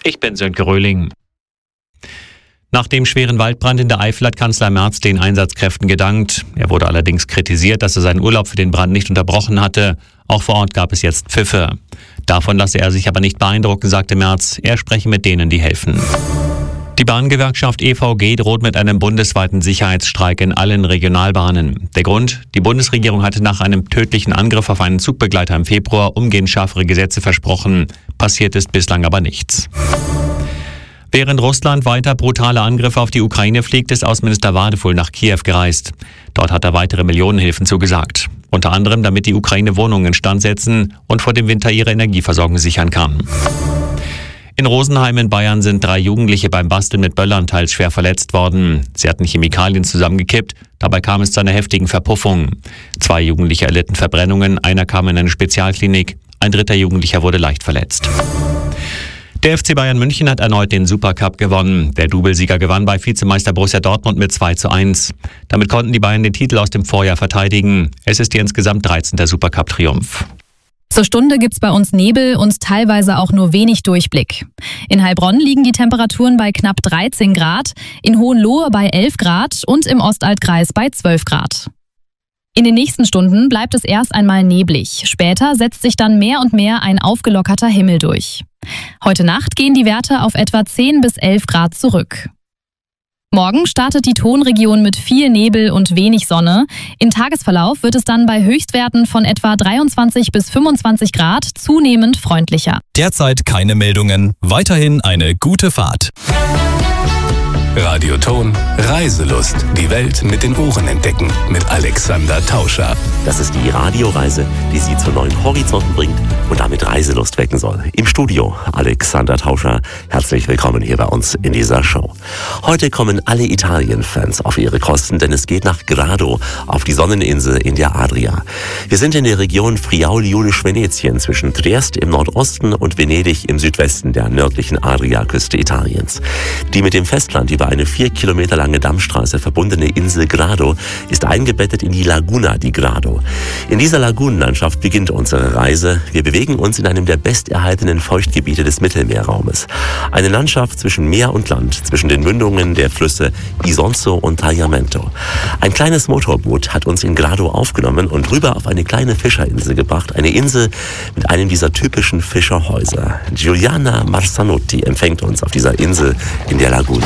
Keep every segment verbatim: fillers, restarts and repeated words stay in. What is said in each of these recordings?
Ich bin Sönke Röhling. Nach dem schweren Waldbrand in der Eifel hat Kanzler Merz den Einsatzkräften gedankt. Er wurde allerdings kritisiert, dass er seinen Urlaub für den Brand nicht unterbrochen hatte. Auch vor Ort gab es jetzt Pfiffe. Davon lasse er sich aber nicht beeindrucken, sagte Merz. Er spreche mit denen, die helfen. Die Bahngewerkschaft E V G droht mit einem bundesweiten Sicherheitsstreik in allen Regionalbahnen. Der Grund? Die Bundesregierung hatte nach einem tödlichen Angriff auf einen Zugbegleiter im Februar umgehend schärfere Gesetze versprochen. Passiert ist bislang aber nichts. Während Russland weiter brutale Angriffe auf die Ukraine fliegt, ist Außenminister Wadefuhl nach Kiew gereist. Dort hat er weitere Millionenhilfen zugesagt. Unter anderem, damit die Ukraine Wohnungen instand setzen und vor dem Winter ihre Energieversorgung sichern kann. In Rosenheim in Bayern sind drei Jugendliche beim Basteln mit Böllern teils schwer verletzt worden. Sie hatten Chemikalien zusammengekippt, dabei kam es zu einer heftigen Verpuffung. Zwei Jugendliche erlitten Verbrennungen, einer kam in eine Spezialklinik, ein dritter Jugendlicher wurde leicht verletzt. Der F C Bayern München hat erneut den Supercup gewonnen. Der Doublesieger gewann bei Vizemeister Borussia Dortmund mit zwei zu eins. Damit konnten die Bayern den Titel aus dem Vorjahr verteidigen. Es ist ihr insgesamt dreizehnter Supercup-Triumph. Zur Stunde gibt's bei uns Nebel und teilweise auch nur wenig Durchblick. In Heilbronn liegen die Temperaturen bei knapp dreizehn Grad, in Hohenlohe bei elf Grad und im Ostaltkreis bei zwölf Grad. In den nächsten Stunden bleibt es erst einmal neblig. Später setzt sich dann mehr und mehr ein aufgelockerter Himmel durch. Heute Nacht gehen die Werte auf etwa zehn bis elf Grad zurück. Morgen startet die Tonregion mit viel Nebel und wenig Sonne. Im Tagesverlauf wird es dann bei Höchstwerten von etwa dreiundzwanzig bis fünfundzwanzig Grad zunehmend freundlicher. Derzeit keine Meldungen. Weiterhin eine gute Fahrt. Radioton Reiselust. Die Welt mit den Ohren entdecken. Mit Alexander Tauscher. Das ist die Radioreise, die Sie zu neuen Horizonten bringt und damit Reiselust wecken soll. Im Studio Alexander Tauscher. Herzlich willkommen hier bei uns in dieser Show. Heute kommen alle Italien-Fans auf ihre Kosten, denn es geht nach Grado, auf die Sonneninsel in der Adria. Wir sind in der Region Friaul-Julisch-Venetien zwischen Triest im Nordosten und Venedig im Südwesten der nördlichen Adriaküste Italiens. Die mit dem Festland über eine vier Kilometer lange Dammstraße verbundene Insel Grado ist eingebettet in die Laguna di Grado. In dieser Lagunenlandschaft beginnt unsere Reise. Wir bewegen uns in einem der besterhaltenen Feuchtgebiete des Mittelmeerraumes. Eine Landschaft zwischen Meer und Land, zwischen den Mündungen der Flüsse Isonzo und Tagliamento. Ein kleines Motorboot hat uns in Grado aufgenommen und rüber auf eine kleine Fischerinsel gebracht. Eine Insel mit einem dieser typischen Fischerhäuser. Giuliana Marzanotti empfängt uns auf dieser Insel in der Laguna.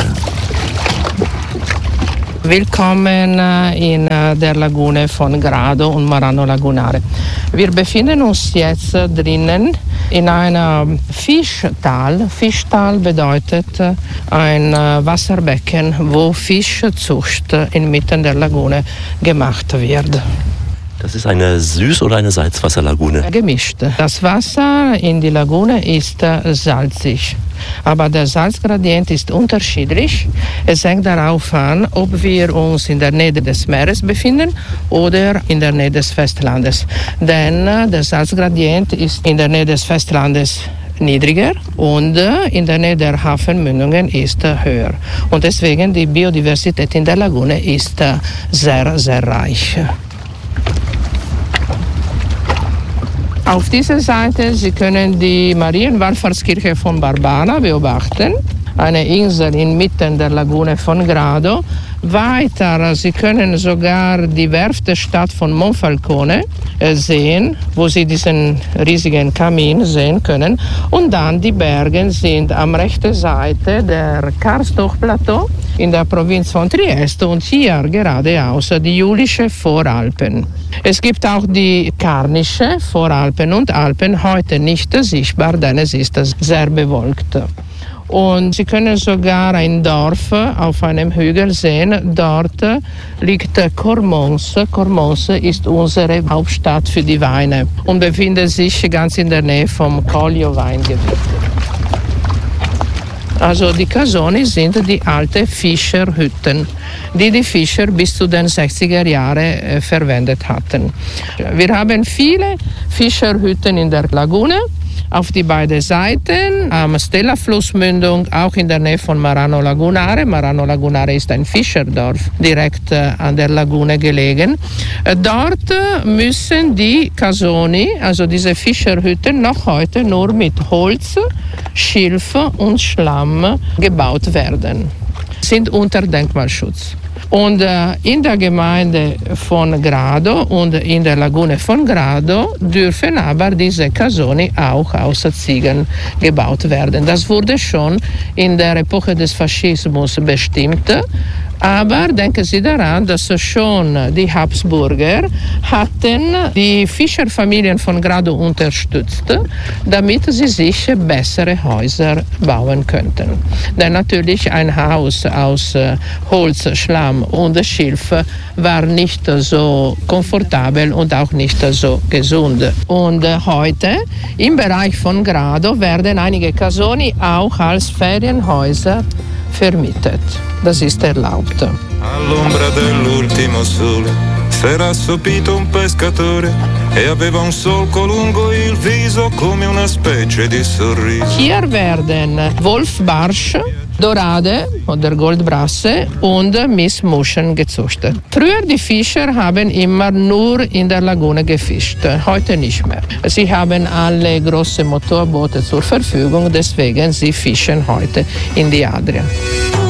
Willkommen in der Lagune von Grado und Marano Lagunare. Wir befinden uns jetzt drinnen in einem Fischtal. Fischtal bedeutet ein Wasserbecken, wo Fischzucht inmitten der Lagune gemacht wird. Das ist eine Süß- oder eine Salzwasserlagune? Gemischt. Das Wasser in die Lagune ist salzig. Aber der Salzgradient ist unterschiedlich. Es hängt darauf an, ob wir uns in der Nähe des Meeres befinden oder in der Nähe des Festlandes. Denn der Salzgradient ist in der Nähe des Festlandes niedriger und in der Nähe der Hafenmündungen ist höher. Und deswegen die Biodiversität in der Lagune ist sehr, sehr reich. Auf dieser Seite Sie können die Marienwallfahrtskirche von Barbana beobachten, eine Insel inmitten der Lagune von Grado. Weiter, Sie können sogar die Werftestadt von Monfalcone sehen, wo Sie diesen riesigen Kamin sehen können. Und dann die Berge sind am rechten Seite der Karstochplateau in der Provinz von Trieste und hier geradeaus die Julische Voralpen. Es gibt auch die Karnische Voralpen und Alpen, heute nicht sichtbar, denn es ist sehr bewölkt. Und Sie können sogar ein Dorf auf einem Hügel sehen. Dort liegt Cormons. Cormons ist unsere Hauptstadt für die Weine und befindet sich ganz in der Nähe vom Collio-Weingebiet. Also die Casoni sind die alten Fischerhütten, die die Fischer bis zu den sechziger Jahren äh, verwendet hatten. Wir haben viele Fischerhütten in der Lagune. Auf die beiden Seiten, am Stella-Flussmündung, auch in der Nähe von Marano Lagunare. Marano Lagunare ist ein Fischerdorf, direkt äh, an der Lagune gelegen. Äh, dort äh, müssen die Casoni, also diese Fischerhütten, noch heute nur mit Holz, Schilf und Schlamm gebaut werden. Sind unter Denkmalschutz. Und äh, in der Gemeinde von Grado und in der Lagune von Grado dürfen aber diese Casoni auch aus Ziegen gebaut werden. Das wurde schon in der Epoche des Faschismus bestimmt. Aber denken Sie daran, dass schon die Habsburger hatten die Fischerfamilien von Grado unterstützt, damit sie sich bessere Häuser bauen könnten. Denn natürlich ein Haus aus Holz, Schlamm und Schilf war nicht so komfortabel und auch nicht so gesund. Und heute im Bereich von Grado werden einige Casoni auch als Ferienhäuser vermietet. Das ist erlaubt. All'ombra dell'ultimo sole s'era assopito un pescatore e aveva un solco lungo il viso come una specie di sorriso. Hier werden Wolfbarsch, Dorade oder Goldbrasse und Missmuschen gezüchtet. Früher die Fischer haben immer nur in der Lagune gefischt, heute nicht mehr. Sie haben alle große Motorboote zur Verfügung, deswegen sie fischen heute in die Adria.